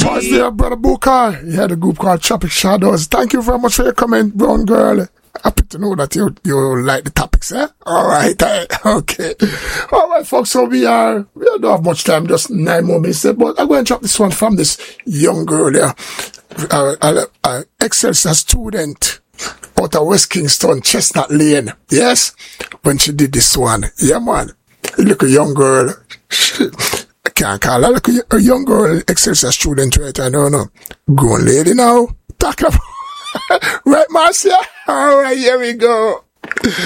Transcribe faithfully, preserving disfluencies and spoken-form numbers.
Pause there, Brother Booker. You had a group called Tropic Shadows. Thank you very much for your comment, brown girl. Happy to know that you you like the topics, eh? All right, okay. All right, folks, so we are, we don't have much time, just nine more minutes, but I'm going to drop this one from this young girl there, uh, uh, uh, Excelsior student out of West Kingston, Chestnut Lane. Yes? When she did this one. Yeah, man. Look, a young girl. I can't call her. Look, a young girl, Excelsior student, right? I don't know. Grown lady now. Talk about. Right, Marcia? All right, here we go.